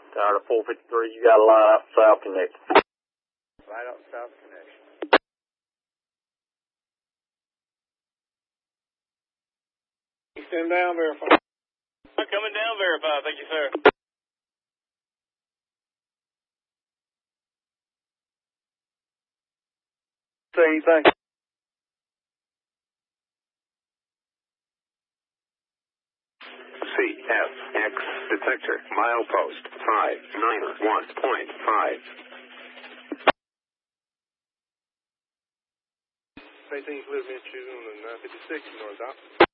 Tower to 453, you got a line out south connection. Right out south connection. Stand down, verify. Coming down, verify. Thank you, sir. Say anything? CFX detector, milepost 591.5. 18 clear to entry on the 956 north out.